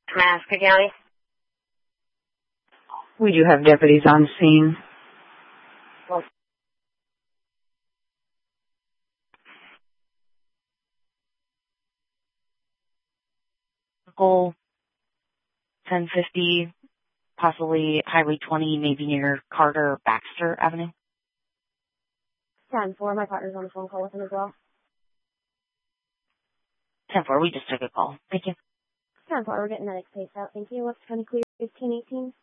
Alaska County. We do have deputies on scene. Goal 1050, possibly Highway 20, maybe near Carter Baxter Avenue. 10-4, my partner's on the phone call with him as well. 10-4, we just took a call. Thank you. 10-4, we're getting that pace out. Thank you. What's kind of clear? 1518.